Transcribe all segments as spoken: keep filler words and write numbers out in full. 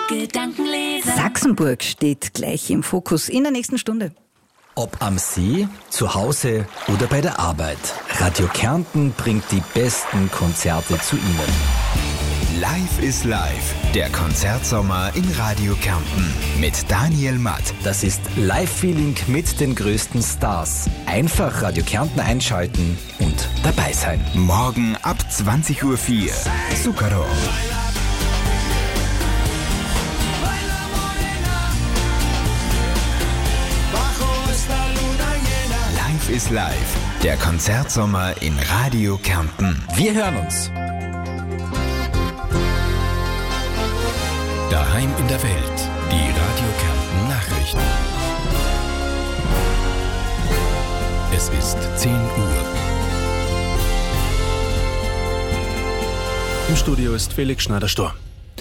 Gedankenleser. Sachsenburg steht gleich im Fokus in der nächsten Stunde. Ob am See, zu Hause oder bei der Arbeit, Radio Kärnten bringt die besten Konzerte zu Ihnen. Live is Live, der Konzertsommer in Radio Kärnten mit Daniel Matt. Das ist Live-Feeling mit den größten Stars. Einfach Radio Kärnten einschalten und dabei sein. Morgen ab zwanzig Uhr vier. Zucchero. Live is Live, der Konzertsommer in Radio Kärnten. Wir hören uns. Daheim in der Welt, die Radio Kärnten Nachrichten. Es ist zehn Uhr. Im Studio ist Felix Schneider-Storr.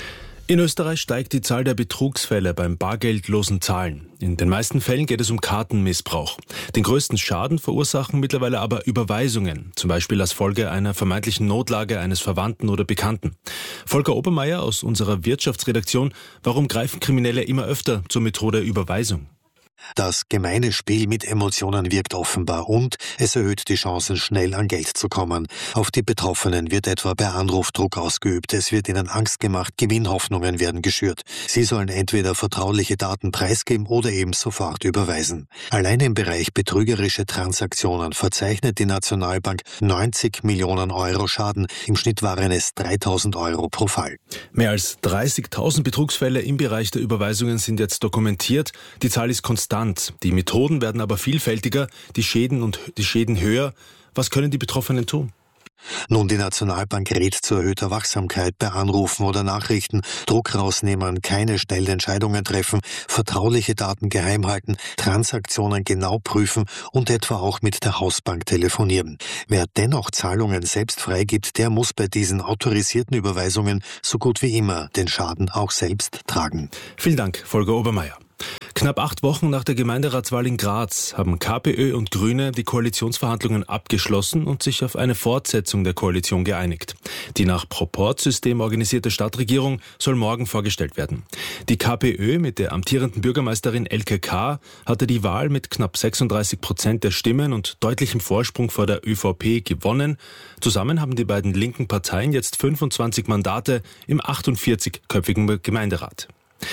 In Österreich steigt die Zahl der Betrugsfälle beim bargeldlosen Zahlen. In den meisten Fällen geht es um Kartenmissbrauch. Den größten Schaden verursachen mittlerweile aber Überweisungen, zum Beispiel als Folge einer vermeintlichen Notlage eines Verwandten oder Bekannten. Volker Obermeier aus unserer Wirtschaftsredaktion: Warum greifen Kriminelle immer öfter zur Methode Überweisung? Das gemeine Spiel mit Emotionen wirkt offenbar und es erhöht die Chancen, schnell an Geld zu kommen. Auf die Betroffenen wird etwa per Anruf Druck ausgeübt. Es wird ihnen Angst gemacht, Gewinnhoffnungen werden geschürt. Sie sollen entweder vertrauliche Daten preisgeben oder eben sofort überweisen. Allein im Bereich betrügerische Transaktionen verzeichnet die Nationalbank neunzig Millionen Euro Schaden. Im Schnitt waren es dreitausend Euro pro Fall. Mehr als dreißigtausend Betrugsfälle im Bereich der Überweisungen sind jetzt dokumentiert. Die Zahl ist konstant. Die Methoden werden aber vielfältiger, die Schäden und die Schäden höher. Was können die Betroffenen tun? Nun, die Nationalbank rät zu erhöhter Wachsamkeit bei Anrufen oder Nachrichten, Druck rausnehmen, keine schnellen Entscheidungen treffen, vertrauliche Daten geheim halten, Transaktionen genau prüfen und etwa auch mit der Hausbank telefonieren. Wer dennoch Zahlungen selbst freigibt, der muss bei diesen autorisierten Überweisungen so gut wie immer den Schaden auch selbst tragen. Vielen Dank, Volker Obermeier. Knapp acht Wochen nach der Gemeinderatswahl in Graz haben KPÖ und Grüne die Koalitionsverhandlungen abgeschlossen und sich auf eine Fortsetzung der Koalition geeinigt. Die nach Proportsystem organisierte Stadtregierung soll morgen vorgestellt werden. Die KPÖ mit der amtierenden Bürgermeisterin Elke K. hatte die Wahl mit knapp sechsunddreißig Prozent der Stimmen und deutlichem Vorsprung vor der ÖVP gewonnen. Zusammen haben die beiden linken Parteien jetzt fünfundzwanzig Mandate im achtundvierzigköpfigen Gemeinderat.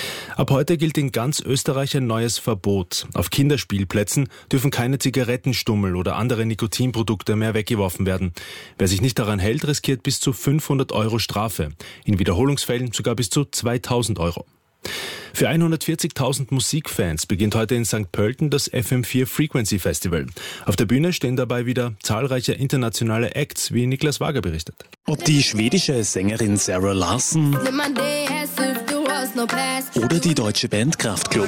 Ab heute gilt in ganz Österreich ein neues Verbot. Auf Kinderspielplätzen dürfen keine Zigarettenstummel oder andere Nikotinprodukte mehr weggeworfen werden. Wer sich nicht daran hält, riskiert bis zu fünfhundert Euro Strafe. In Wiederholungsfällen sogar bis zu zweitausend Euro. Für hundertvierzigtausend Musikfans beginnt heute in Sankt Pölten das F M vier Frequency Festival. Auf der Bühne stehen dabei wieder zahlreiche internationale Acts, wie Niklas Wager berichtet. Ob die schwedische Sängerin Sarah Larsson oder die deutsche Band Kraftklub.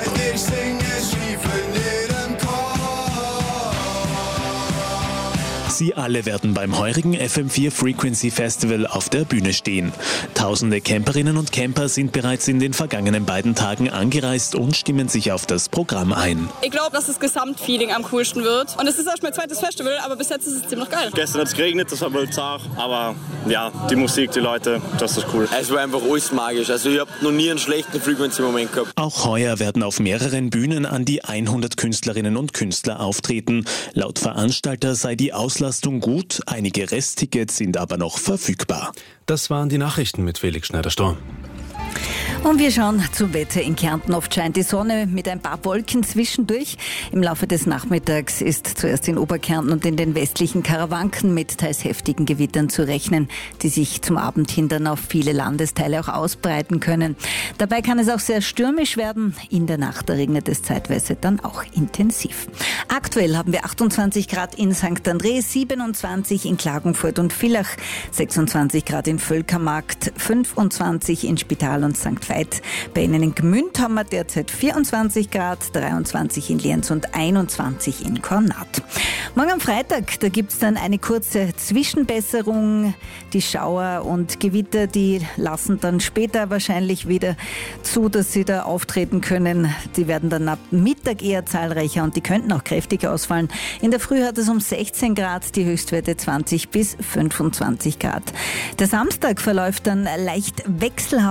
Sie alle werden beim heurigen F M vier Frequency Festival auf der Bühne stehen. Tausende Camperinnen und Camper sind bereits in den vergangenen beiden Tagen angereist und stimmen sich auf das Programm ein. Ich glaube, dass das Gesamtfeeling am coolsten wird. Und es ist erst mein zweites Festival, aber bis jetzt ist es ziemlich geil. Gestern hat es geregnet, das war wohl zart, aber ja, die Musik, die Leute, das ist cool. Es war einfach alles magisch. Also ich habe noch nie einen schlechten Frequency-Moment gehabt. Auch heuer werden auf mehreren Bühnen an die hundert Künstlerinnen und Künstler auftreten. Laut Veranstalter sei die Auslastung gut, einige Resttickets sind aber noch verfügbar. Das waren die Nachrichten mit Felix Schneider-Storr. Und wir schauen zum Wetter in Kärnten. Oft scheint die Sonne mit ein paar Wolken zwischendurch. Im Laufe des Nachmittags ist zuerst in Oberkärnten und in den westlichen Karawanken mit teils heftigen Gewittern zu rechnen, die sich zum Abend hin dann auf viele Landesteile auch ausbreiten können. Dabei kann es auch sehr stürmisch werden. In der Nacht regnet es zeitweise dann auch intensiv. Aktuell haben wir achtundzwanzig Grad in Sankt André, siebenundzwanzig in Klagenfurt und Villach, sechsundzwanzig Grad in Völkermarkt, fünfundzwanzig in Spital und Sankt Veit. Bei Ihnen in Gmünd haben wir derzeit vierundzwanzig Grad, dreiundzwanzig in Lienz und einundzwanzig in Kornat. Morgen am Freitag, da gibt es dann eine kurze Zwischenbesserung. Die Schauer und Gewitter, die lassen dann später wahrscheinlich wieder zu, dass sie da auftreten können. Die werden dann ab Mittag eher zahlreicher und die könnten auch kräftig ausfallen. In der Früh hat es um sechzehn Grad, die Höchstwerte zwanzig bis fünfundzwanzig Grad. Der Samstag verläuft dann leicht wechselhaft und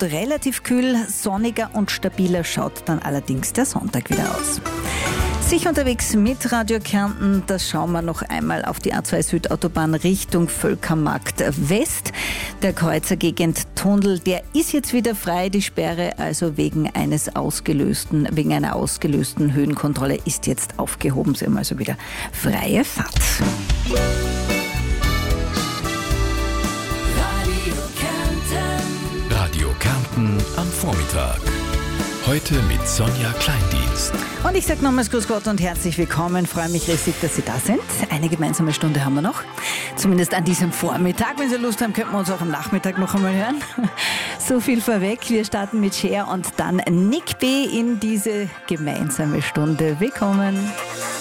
relativ kühl, sonniger und stabiler schaut dann allerdings der Sonntag wieder aus. Sich unterwegs mit Radio Kärnten, das schauen wir noch einmal auf die A zwei Südautobahn Richtung Völkermarkt West. Der Kreuzergegend-Tunnel, der ist jetzt wieder frei. Die Sperre also wegen eines ausgelösten, wegen einer ausgelösten Höhenkontrolle ist jetzt aufgehoben. Sie haben also wieder freie Fahrt. Radio Kärnten am Vormittag. Heute mit Sonja Kleindienst. Und ich sage nochmals Grüß Gott und herzlich willkommen. Freue mich riesig, dass Sie da sind. Eine gemeinsame Stunde haben wir noch. Zumindest an diesem Vormittag. Wenn Sie Lust haben, könnten wir uns auch am Nachmittag noch einmal hören. So viel vorweg. Wir starten mit Cher und dann Nick B. in diese gemeinsame Stunde. Willkommen.